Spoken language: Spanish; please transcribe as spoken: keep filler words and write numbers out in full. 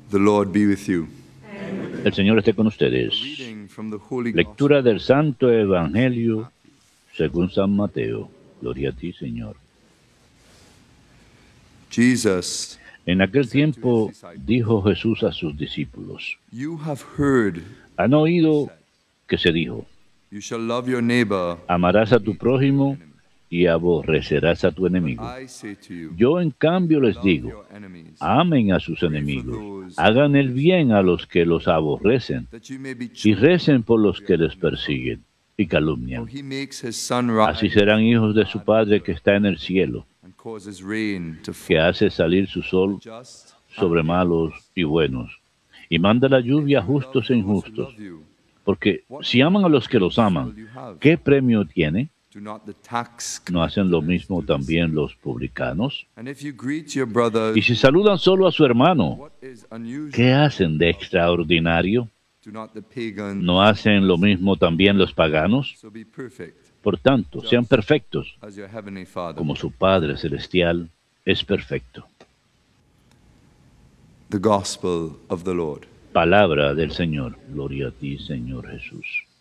The Lord be with you. El Señor esté con ustedes. Reading from the Holy Lectura del Santo Evangelio según San Mateo. Gloria a ti, Señor. Jesus, En aquel tiempo dijo Jesús a sus discípulos: you have heard, ¿Han oído que se dijo: you shall love your neighbor? amarás a tu prójimo y aborrecerás a tu enemigo? I say to you, Yo en cambio les love digo: your enemies, amen a sus enemigos, hagan el bien a los que los aborrecen that you may be y children. recen por los que les persiguen y For calumnian. he makes his sun Así rise serán hijos de su Padre que está en el cielo, and causes rain to que fall. hace salir su sol Just sobre malos y buenos, y manda la lluvia a you love justos e those who injustos. love you, Porque si aman a los que los aman, ¿qué premio tiene? do not the tax ¿No hacen lo mismo collectors do the también same? los publicanos? And if you greet your brothers, Y si saludan solo a su hermano, what is unusual? ¿qué hacen de extraordinario? Do not the pagans ¿No hacen lo mismo también los paganos? so be perfect, Por tanto, sean perfectos, as your heavenly Father? como su Padre Celestial es perfecto. The Gospel of the Lord. Palabra del Señor. Gloria a ti, Señor Jesús.